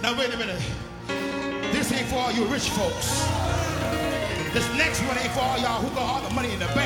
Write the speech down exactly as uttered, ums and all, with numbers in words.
Now wait a minute. This ain't for all you rich folks. This next one ain't for all y'all who got all the money in the bank.